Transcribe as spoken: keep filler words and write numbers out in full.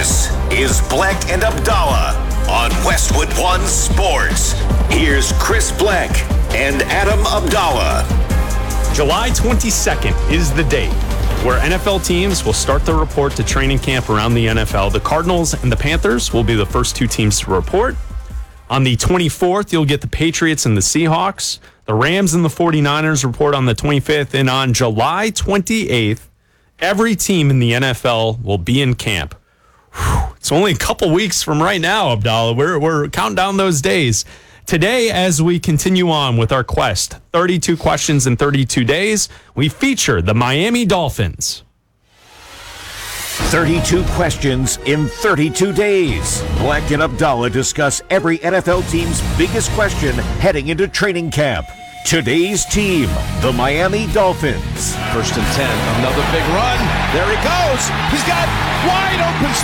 This is Black and Abdallah on Westwood One Sports. Here's Chris Black and Adam Abdallah. July twenty-second is the date where N F L teams will start their report to training camp around the N F L. The Cardinals and the Panthers will be the first two teams to report. On the twenty-fourth, you'll get the Patriots and the Seahawks. The Rams and the 49ers report on the twenty-fifth. And on July twenty-eighth, every team in the N F L will be in camp. Whew, it's only a couple weeks from right now, Abdallah. We're, we're counting down those days. Today, as we continue on with our quest, thirty-two questions in thirty-two days, we feature the Miami Dolphins. thirty-two questions in thirty-two days. Black and Abdallah discuss every N F L team's biggest question heading into training camp. Today's team, the Miami Dolphins. First and ten, another big run. There he goes. He's got wide open